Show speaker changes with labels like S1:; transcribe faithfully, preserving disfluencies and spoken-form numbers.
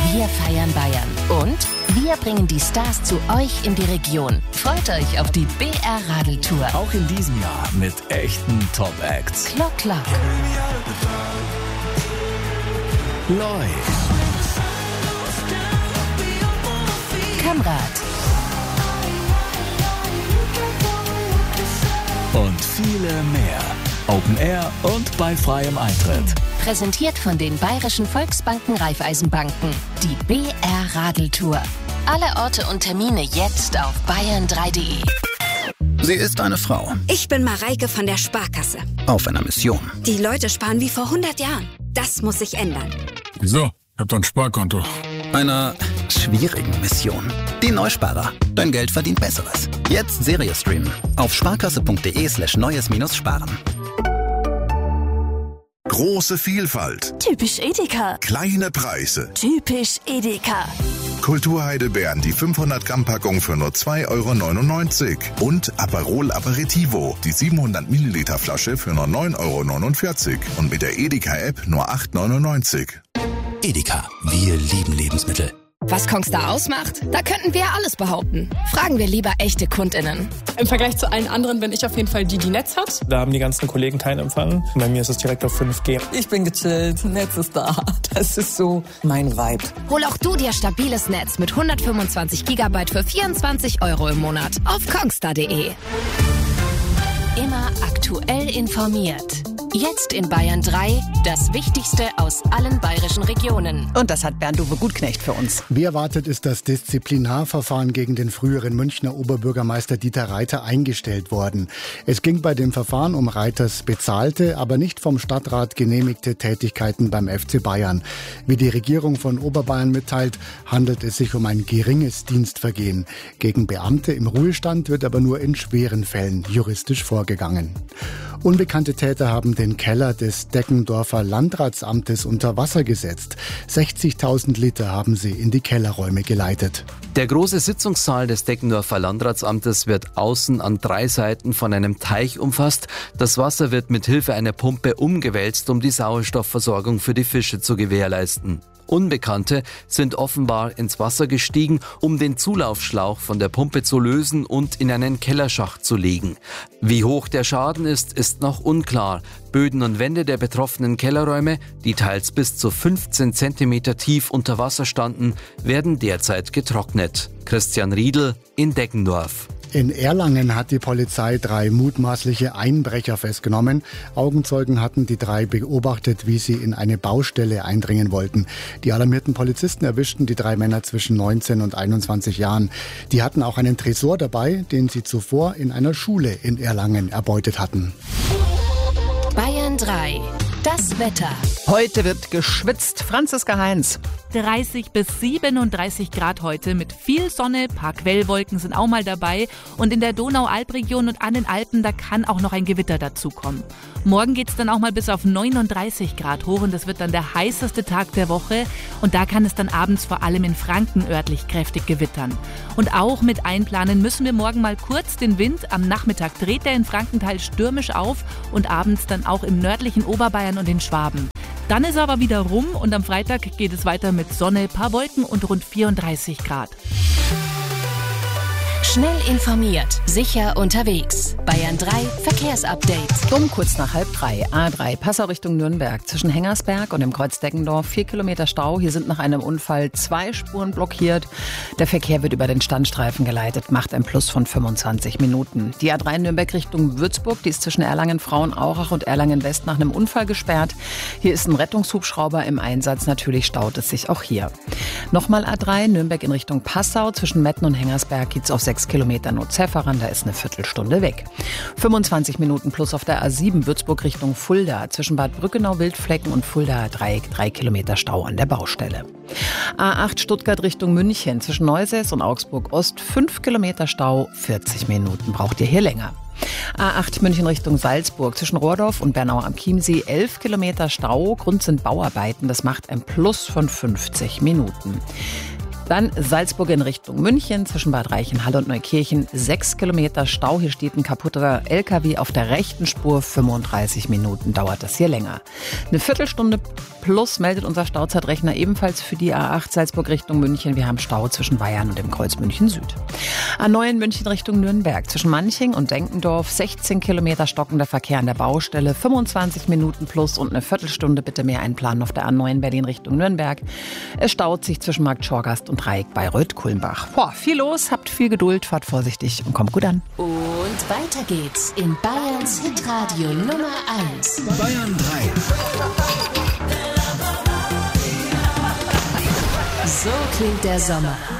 S1: Wir feiern Bayern und wir bringen die Stars zu euch in die Region. Freut euch auf die B R-Radeltour.
S2: Auch in diesem Jahr mit echten Top-Acts.
S1: Klock, Klock.
S2: Loi.
S1: Kamrat.
S2: Und viele mehr. Open Air und bei freiem Eintritt.
S1: Präsentiert von den Bayerischen Volksbanken Raiffeisenbanken. Die B R-Radeltour. Alle Orte und Termine jetzt auf bayern drei punkt de.
S3: Sie ist eine Frau.
S4: Ich bin Mareike von der Sparkasse.
S3: Auf einer Mission.
S4: Die Leute sparen wie vor hundert Jahren. Das muss sich ändern.
S5: Wieso? Ich hab doch ein Sparkonto.
S3: Einer schwierigen Mission. Die Neusparer. Dein Geld verdient Besseres. Jetzt Serie streamen. Auf sparkasse.de slash neues minus sparen.
S6: Große Vielfalt.
S7: Typisch Edeka.
S6: Kleine Preise.
S7: Typisch Edeka.
S6: Kulturheidelbeeren, die fünfhundert Gramm Packung für nur zwei Euro neunundneunzig. Und Aperol Aperitivo, die siebenhundert Milliliter Flasche für nur neun Euro neunundvierzig. Und mit der Edeka-App nur acht Euro neunundneunzig.
S2: Edeka, wir lieben Lebensmittel.
S8: Was Kongstar ausmacht? Da könnten wir alles behaupten. Fragen wir lieber echte KundInnen.
S9: Im Vergleich zu allen anderen bin ich auf jeden Fall die, die Netz hat.
S10: Da haben die ganzen Kollegen keinen Empfang. Bei mir ist es direkt auf fünf G.
S11: Ich bin gechillt, Netz ist da. Das ist so mein Vibe.
S8: Hol auch du dir stabiles Netz mit hundertfünfundzwanzig Gigabyte für vierundzwanzig Euro im Monat auf kongstar punkt de.
S1: Immer aktuell informiert. Jetzt in Bayern drei, das Wichtigste aus allen bayerischen Regionen.
S12: Und das hat Bernd-Uwe Gutknecht für uns.
S13: Wie erwartet ist das Disziplinarverfahren gegen den früheren Münchner Oberbürgermeister Dieter Reiter eingestellt worden. Es ging bei dem Verfahren um Reiters bezahlte, aber nicht vom Stadtrat genehmigte Tätigkeiten beim F C Bayern. Wie die Regierung von Oberbayern mitteilt, handelt es sich um ein geringes Dienstvergehen. Gegen Beamte im Ruhestand wird aber nur in schweren Fällen juristisch vorgegangen. Unbekannte Täter haben den Keller des Deggendorfer Landratsamtes unter Wasser gesetzt. sechzigtausend Liter haben sie in die Kellerräume geleitet.
S14: Der große Sitzungssaal des Deggendorfer Landratsamtes wird außen an drei Seiten von einem Teich umfasst. Das Wasser wird mit Hilfe einer Pumpe umgewälzt, um die Sauerstoffversorgung für die Fische zu gewährleisten. Unbekannte sind offenbar ins Wasser gestiegen, um den Zulaufschlauch von der Pumpe zu lösen und in einen Kellerschacht zu legen. Wie hoch der Schaden ist, ist noch unklar. Böden und Wände der betroffenen Kellerräume, die teils bis zu fünfzehn Zentimeter tief unter Wasser standen, werden derzeit getrocknet. Christian Riedl in Deggendorf.
S13: In Erlangen hat die Polizei drei mutmaßliche Einbrecher festgenommen. Augenzeugen hatten die drei beobachtet, wie sie in eine Baustelle eindringen wollten. Die alarmierten Polizisten erwischten die drei Männer zwischen neunzehn und einundzwanzig Jahren. Die hatten auch einen Tresor dabei, den sie zuvor in einer Schule in Erlangen erbeutet hatten.
S1: Bayern drei. Das Wetter.
S12: Heute wird geschwitzt. Franziska Heinz.
S15: dreißig bis siebenunddreißig Grad heute mit viel Sonne, paar Quellwolken sind auch mal dabei und in der Donau-Alb-Region und an den Alpen, da kann auch noch ein Gewitter dazukommen. Morgen geht's dann auch mal bis auf neununddreißig Grad hoch und das wird dann der heißeste Tag der Woche und da kann es dann abends vor allem in Franken örtlich kräftig gewittern. Und auch mit einplanen müssen wir morgen mal kurz den Wind. Am Nachmittag dreht er in Frankenthal stürmisch auf und abends dann auch im nördlichen Oberbayern und in Schwaben. Dann ist aber wieder rum und am Freitag geht es weiter mit Sonne, paar Wolken und rund vierunddreißig Grad.
S1: Schnell informiert, sicher unterwegs. Bayern drei Verkehrsupdate.
S12: Um kurz nach halb drei, A drei, Passau Richtung Nürnberg. Zwischen Hengersberg und dem Kreuz Deggendorf vier Kilometer Stau. Hier sind nach einem Unfall zwei Spuren blockiert. Der Verkehr wird über den Standstreifen geleitet, macht ein Plus von fünfundzwanzig Minuten. Die A drei Nürnberg Richtung Würzburg, die ist zwischen Erlangen-Frauenaurach und Erlangen-West nach einem Unfall gesperrt. Hier ist ein Rettungshubschrauber im Einsatz. Natürlich staut es sich auch hier. Nochmal A drei, Nürnberg in Richtung Passau. Zwischen Metten und Hengersberg geht's auf sechs Kilometer Notzefaran, da ist eine Viertelstunde weg. fünfundzwanzig Minuten plus auf der A sieben Würzburg Richtung Fulda. Zwischen Bad Brückenau, Wildflecken und Fulda drei, drei Kilometer Stau an der Baustelle. A acht Stuttgart Richtung München. Zwischen Neusäß und Augsburg Ost fünf Kilometer Stau, vierzig Minuten braucht ihr hier länger. A acht München Richtung Salzburg. Zwischen Rohrdorf und Bernau am Chiemsee elf Kilometer Stau. Grund sind Bauarbeiten, das macht ein Plus von fünfzig Minuten. Dann Salzburg in Richtung München, zwischen Bad Reichenhall und Neukirchen. Sechs Kilometer Stau, hier steht ein kaputter L K W auf der rechten Spur. fünfunddreißig Minuten dauert das hier länger. Eine Viertelstunde plus meldet unser Stauzeitrechner ebenfalls für die A acht Salzburg Richtung München. Wir haben Stau zwischen Bayern und dem Kreuz München Süd. A neun München Richtung Nürnberg, zwischen Manching und Denkendorf. sechzehn Kilometer stockender Verkehr an der Baustelle. fünfundzwanzig Minuten plus und eine Viertelstunde bitte mehr einplanen auf der A neun Berlin Richtung Nürnberg. Es staut sich zwischen Markt Schorgast und Dreieck Bayreuth-Kulmbach. Boah, viel los, habt viel Geduld, fahrt vorsichtig und kommt gut an.
S1: Und weiter geht's in Bayerns Hitradio Nummer eins.
S2: Bayern drei.
S1: So klingt der Sommer.